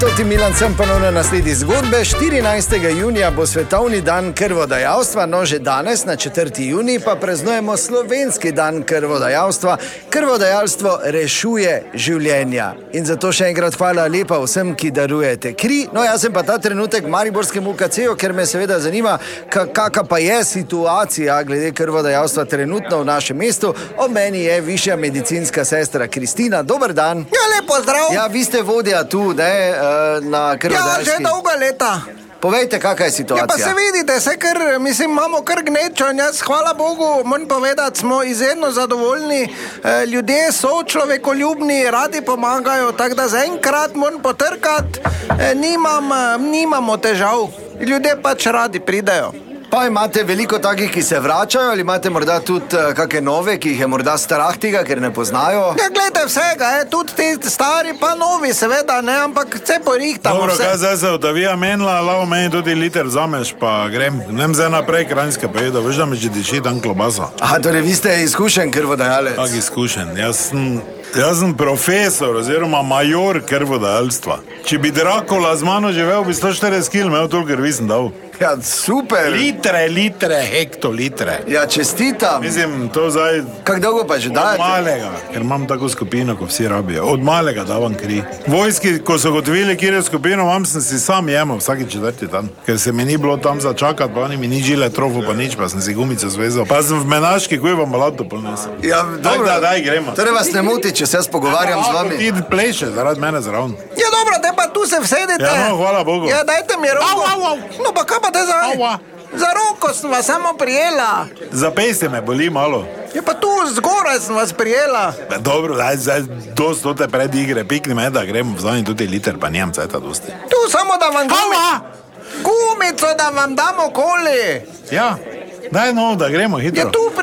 Toti Milan, sem ponovno nasledi zgodbe. 14. junija bo svetovni dan krvodajalstva, no že danes, na 4. junij, pa praznujemo slovenski dan krvodajalstva. Krvodajalstvo rešuje življenja. In zato še enkrat hvala lepa vsem, ki darujete kri. No, jaz sem pa ta trenutek v mariborskem UKC-ju, ker me seveda zanima, kakva pa je situacija glede krvodajalstva trenutno v našem mestu. Ob meni je višja medicinska sestra Kristina. Dober dan. Ja, lepo zdrav. Ja, vi ste vodja tu, ne? Na krvodajalski. Ja, že dolga leta. Povejte, kakva je situacija. Ja, pa se vidite, imamo kar gnečo in jaz, hvala Bogu, moram povedati, smo izredno zadovoljni. Ljudje so človekoljubni, radi pomagajo, tako da zaenkrat moram potrkati, nimamo težav. Ljudje pač radi pridejo. Pa imate veliko takih, ki se vračajo, ali imate morda tudi kakšne nove, ki jih je morda strah tega, ker ne poznajo? Ja, gledajte vsega, tudi ti stari pa novi, seveda, ne, ampak vse porihtamo. Dobro, kaj zdaj se odavija menila, lavo meni tudi liter zameš, pa grem zdaj naprej Kranjske pojedo, veš, da me že diši tam klobasa. Aha, torej vi ste izkušen krvodajalec. Tak izkušen, jaz sem profesor oziroma major krvodajalstva. Če bi Dracula z mano živel, bi 140 kg imel toliko krvi sem dal. Ja, super. Litre, hektolitre. Ja, čestitam. Mislim, to zdaj... Kako dolgo pa že dajete? Od malega, ker imam tako skupino, ko vsi rabijo. Od malega davam kri. Vojski, ko so gotovili, kjer je skupino, vam sem si sam jemal vsaki četrti dan. Ker se mi ni bilo tam začakati, pa oni mi ni žile trofu, pa nič, pa sem si gumice zvezal. Pa sem v menaški, ko je vam balato polnesel. Ja, dobro. Daj, gremo. Torej vas ne muti, če se jaz pogovarjam z vami. Ti pleše, zaradi mene zraven. Ja, dobro, te pa tu se vsedite. Ja, no, hvala Bogu. Ja, dajte mi roko. No, pa kaj pa te za... Za roko sem vas samo prijela. Za pejste me boli malo. Ja, pa tu zgoraj sem vas prijela. Dobro, zdaj dosti tote predigre, pikni me, da gremo vzani tudi liter, pa nijem cajta dosti. Tu samo da vam gumico, da vam damo okoli. Ja, daj no, da gremo hitro. Ja, tu